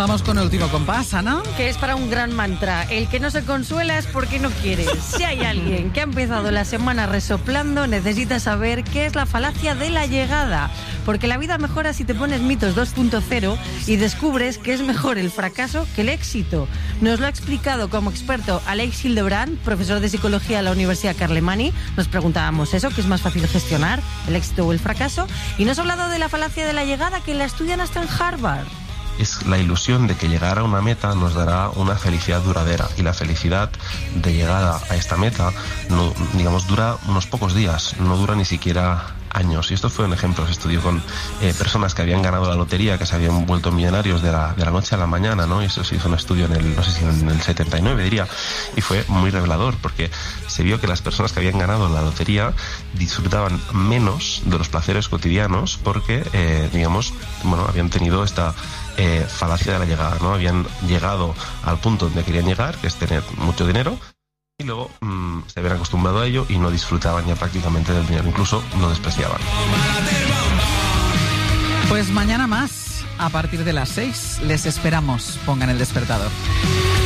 Vamos con el último compás, Ana. Que es para un gran mantra. El que no se consuela es porque no quiere. Si hay alguien que ha empezado la semana resoplando, necesita saber qué es la falacia de la llegada. Porque la vida mejora si te pones mitos 2.0 y descubres que es mejor el fracaso que el éxito. Nos lo ha explicado como experto Alex Hildebrand, profesor de psicología de la Universidad Carlemany. Nos preguntábamos eso, ¿qué es más fácil gestionar, el éxito o el fracaso? Y nos ha hablado de la falacia de la llegada, que la estudian hasta en Harvard. Es la ilusión de que llegar a una meta nos dará una felicidad duradera, y la felicidad de llegada a esta meta no, digamos, dura unos pocos días, no dura ni siquiera años. Y esto fue un ejemplo. Se estudió con personas que habían ganado la lotería, que se habían vuelto millonarios de la noche a la mañana, ¿no? Y eso se hizo un estudio no sé si en el 79, diría, y fue muy revelador, porque se vio que las personas que habían ganado la lotería disfrutaban menos de los placeres cotidianos porque, habían tenido esta falacia de la llegada, ¿no? Habían llegado al punto donde querían llegar, que es tener mucho dinero, y luego se habían acostumbrado a ello y no disfrutaban ya prácticamente del dinero, incluso lo despreciaban. Pues mañana más, a partir de las 6, les esperamos. Pongan el despertador.